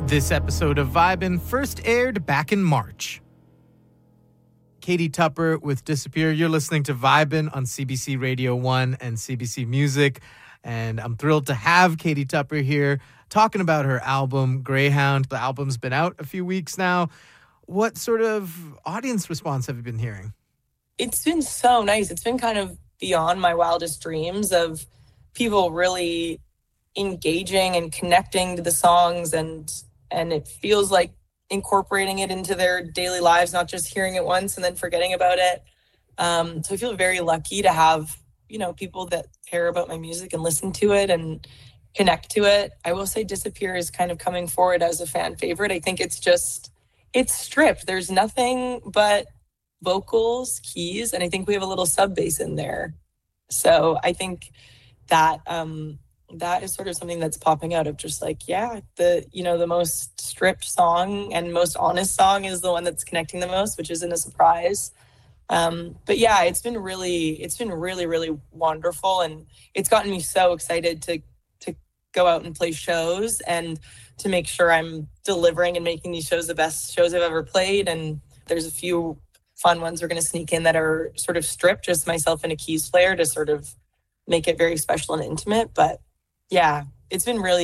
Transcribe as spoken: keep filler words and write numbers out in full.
This episode of Vibin' first aired back in March. Katie Tupper with Disappear. You're listening to Vibin' on C B C Radio one and C B C Music. And I'm thrilled to have Katie Tupper here talking about her album, Greyhound. The album's been out a few weeks now. What sort of audience response have you been hearing? It's been so nice. It's been kind of beyond my wildest dreams of people really engaging and connecting to the songs, and and it feels like incorporating it into their daily lives, not just hearing it once and then forgetting about it. Um, so I feel very lucky to have, you know, people that care about my music and listen to it and connect to it. I will say Disappear is kind of coming forward as a fan favorite. I think it's just, it's stripped. There's nothing but vocals, keys, and I think we have a little sub bass in there. So I think that um, that is sort of something that's popping out of just like, yeah, the, you know, the most stripped song and most honest song is the one that's connecting the most, which isn't a surprise. Um, but yeah, it's been really, it's been really, really wonderful. And it's gotten me so excited to, to go out and play shows and to make sure I'm delivering and making these shows the best shows I've ever played. And there's a few fun ones we're going to sneak in that are sort of stripped, just myself and a keys player to sort of make it very special and intimate. But yeah, it's been really